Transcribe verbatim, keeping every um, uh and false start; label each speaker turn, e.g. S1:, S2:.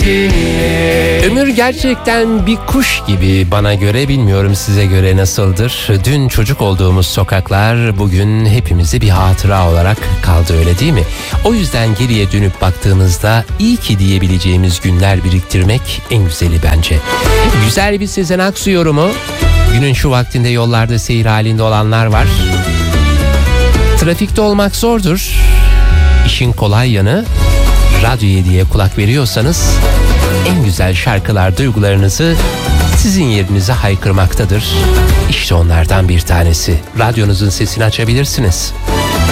S1: Ömür gerçekten bir kuş gibi bana göre, bilmiyorum size göre nasıldır. Dün çocuk olduğumuz sokaklar bugün hepimize bir hatıra olarak kaldı, öyle değil mi? O yüzden geriye dönüp baktığımızda iyi ki diyebileceğimiz günler biriktirmek en güzeli bence. Güzel bir Sezen Aksu yorumu. Günün şu vaktinde yollarda seyir halinde olanlar var. Trafikte olmak zordur. İşin kolay yanı, Radyo yediye kulak veriyorsanız en güzel şarkılar duygularınızı sizin yerinize haykırmaktadır. İşte onlardan bir tanesi. Radyonuzun sesini açabilirsiniz.